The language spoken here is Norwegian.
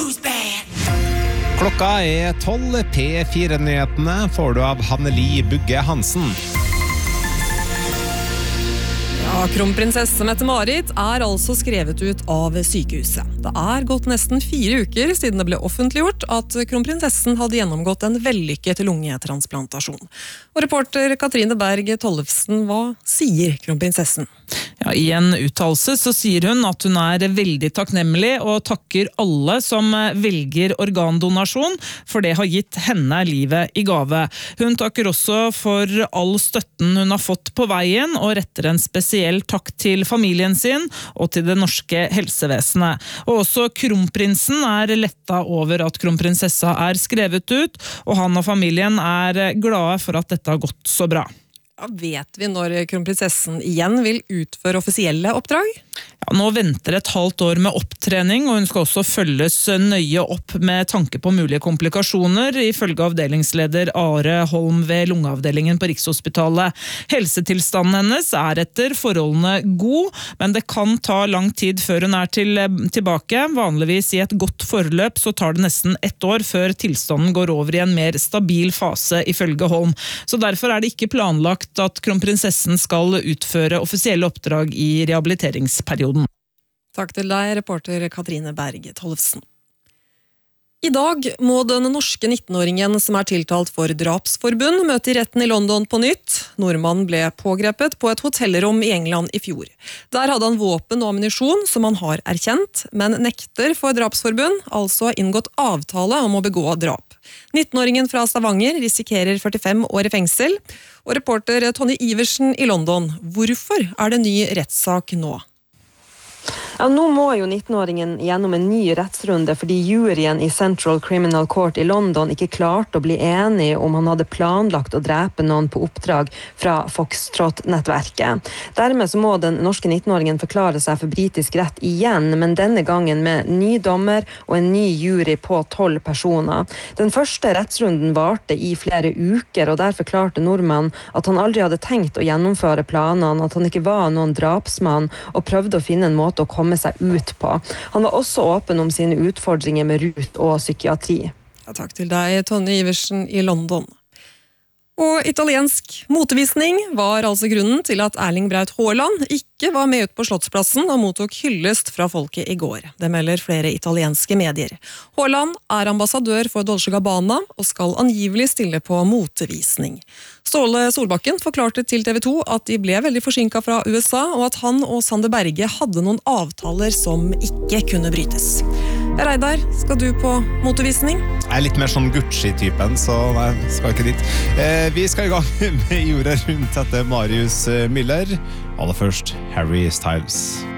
Klokka 12, P4-nyhetene får du av Hanneli Bugge Hansen. Ja, kronprinsesse Mette-Marit altså skrevet ut av sykehuset. Det gått nesten 4 uker siden det ble offentliggjort at kronprinsessen hadde gjennomgått en vellykket lungetransplantasjon. Og reporter Katrine Berg Tollefsen, hva sier kronprinsessen? Ja, i en uttalelse så sier hun at hun veldig takknemlig og takker alle som velger organdonasjon, for det har gitt henne livet i gave. Hun takker også for all støtten hun har fått på veien, og retter en spesiell takk til familien sin og til det norske helsevesenet. Og også kronprinsen letta over at kronprinsessa skrevet ut, og han og familien glade for at dette har gått så bra. Ja, vet vi når kronprinsessen igjen vil utføre offisielle oppdrag? Ja, nå venter et halvt år med opptrening, og hun skal også følges nøye opp med tanke på mulige komplikasjoner, ifølge avdelingsleder Are Holm ved lungeavdelingen på Rikshospitalet. Helsetilstanden hennes etter forholdene god, men det kan ta lang tid før hun tilbake. Vanligvis i et godt forløp så tar det nesten 1 år før tilstanden går over i en mer stabil fase, ifølge Holm. Så derfor det ikke planlagt at kronprinsessen skal utføre offisielle oppdrag i rehabiliteringsperioden. Takk til deg, reporter Katrine Berg Tollefsen. I dag må den norske 19-åringen som tiltalt for drapsforbund møte i retten i London på nytt. Nordmannen ble pågrepet på et hotellrom i England i fjor. Der hadde han våpen og ammunisjon som han har erkjent, men nekter for drapsforbund, altså inngått avtale om å begå drap. 19-åringen fra Stavanger risikerer 45 år i fengsel, og reporter Tonje Iversen i London, hvorfor det ny rettssak nå? Ja, nå må jo 19-åringen gjennom en ny rettsrunde fordi juryen i Central Criminal Court i London ikke klarte å bli enig om han hadde planlagt å drepe noen på oppdrag fra Foxtrot-nettverket. Dermed så må den norske 19-åringen forklare seg for britisk rett igjen, men denne gangen med ny dommer og en ny jury på 12 personer. Den første rettsrunden varte i flere uker, og der forklarte nordmannen at han aldri hadde tenkt å gjennomføre planene, at han ikke var noen drapsmann, og prøvde å finne en måte å komme seg ut på. Han var også åpen om sine utfordringer med rus og psykiatri. Ja, takk til deg, Tonje Iversen i London. Og italiensk motevisning var altså grunnen til at Erling Braut Haaland ikke var med ut på Slottsplassen og mottok hyllest fra folket i går. Det melder flere italienske medier. Haaland ambassadør for Dolce Gabbana og skal angivelig stille på motevisning. Ståle Solbakken forklarte til TV 2 at de ble veldig forsinket fra USA, og at han og Sander Berge hadde noen avtaler som ikke kunne brytes. Reidar, skal du på motevisning? Jeg litt mer sånn Gucci-typen, så nei, skal ikke dit. Vi skal i gang med jorda rundt etter Marius Miller. Aller først Harry Styles.